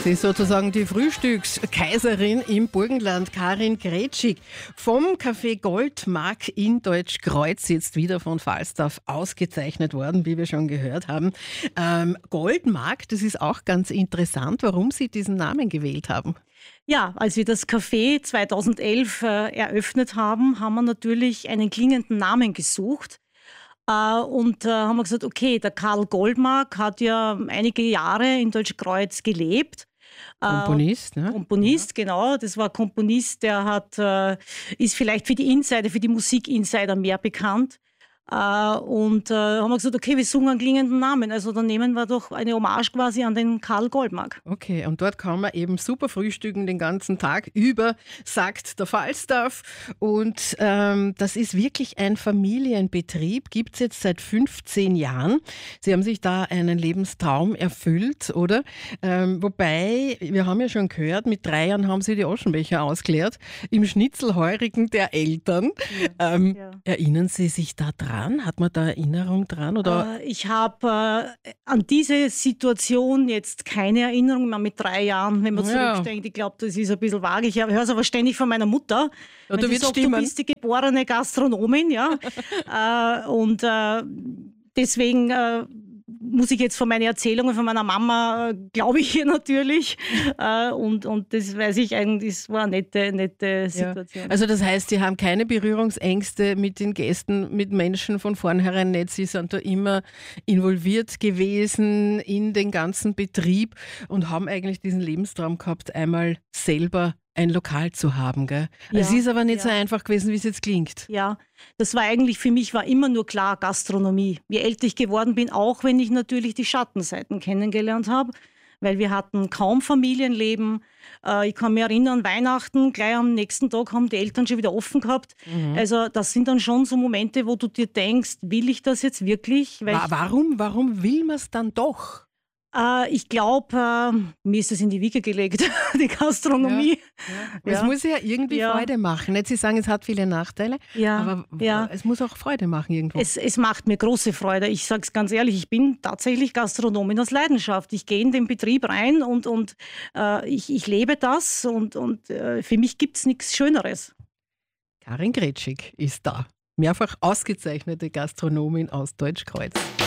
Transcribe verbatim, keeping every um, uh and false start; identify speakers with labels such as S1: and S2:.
S1: Sie ist sozusagen die Frühstückskaiserin im Burgenland, Karin Grätschig. Vom Café Goldmark in Deutschkreuz, jetzt wieder von Falstaff ausgezeichnet worden, wie wir schon gehört haben. Ähm, Goldmark, das ist auch ganz interessant, warum Sie diesen Namen gewählt haben.
S2: Ja, als wir das Café zweitausendelf äh, eröffnet haben, haben wir natürlich einen klingenden Namen gesucht. Äh, und äh, haben wir gesagt, okay, der Karl Goldmark hat ja einige Jahre in Deutschkreuz gelebt.
S1: Komponist, ne?
S2: Komponist, ja. Genau. Das war Komponist, der hat, äh, ist vielleicht für die Insider, für die Musik-Insider mehr bekannt. Äh, und äh, haben wir gesagt, okay, wir suchen einen klingenden Namen. Also dann nehmen wir doch eine Hommage quasi an den Karl Goldmark.
S1: Okay, und dort kann man eben super frühstücken den ganzen Tag über, sagt der Falstaff. Und ähm, das ist wirklich ein Familienbetrieb, gibt es jetzt seit fünfzehn Jahren. Sie haben sich da einen Lebenstraum erfüllt, oder? Ähm, wobei, wir haben ja schon gehört, mit drei Jahren haben Sie die Aschenbecher ausgeleert, im Schnitzelheurigen der Eltern. Ja, ähm, ja. Erinnern Sie sich da dran? Hat man da Erinnerung dran? Oder?
S2: Äh, ich habe äh, an diese Situation jetzt keine Erinnerung mehr mit drei Jahren, wenn man
S1: ja.
S2: zurückdenkt. Ich glaube, das ist ein bisschen vage. Ich höre es aber ständig von meiner Mutter.
S1: Ja, du,
S2: sagt, du bist die geborene Gastronomin. Ja? äh, und äh, deswegen äh, muss ich jetzt von meinen Erzählungen von meiner Mama, äh, glaube ich ihr natürlich. äh, und, und das weiß ich eigentlich, das war eine nette, nette Situation.
S1: Ja. Also das heißt, Sie haben keine Berührungsängste mit den Gästen, mit Menschen von vornherein nicht. Sie sind da immer involviert gewesen in den ganzen Betrieb und haben eigentlich diesen Lebenstraum gehabt, einmal selber ein Lokal zu haben. Gell? Ja, es ist aber nicht ja. so einfach gewesen, wie es jetzt klingt.
S2: Ja, das war eigentlich für mich war immer nur klar Gastronomie. Wie älter ich geworden bin, auch wenn ich natürlich die Schattenseiten kennengelernt habe, weil wir hatten kaum Familienleben. Äh, ich kann mich erinnern, Weihnachten, gleich am nächsten Tag haben die Eltern schon wieder offen gehabt. Mhm. Also das sind dann schon so Momente, wo du dir denkst, will ich das jetzt wirklich?
S1: Weil Wa- warum, warum will man es dann doch?
S2: Ich glaube, äh, mir ist das in die Wiege gelegt, die Gastronomie.
S1: Ja, ja. Es muss ja irgendwie ja. Freude machen. Nicht? Sie sagen, es hat viele Nachteile,
S2: ja.
S1: aber
S2: ja.
S1: es muss auch Freude machen irgendwo.
S2: Es, es macht mir große Freude. Ich sage es ganz ehrlich, ich bin tatsächlich Gastronomin aus Leidenschaft. Ich gehe in den Betrieb rein und, und äh, ich, ich lebe das und, und äh, für mich gibt es nichts Schöneres.
S1: Karin Grätschig ist da. Mehrfach ausgezeichnete Gastronomin aus Deutschkreuz.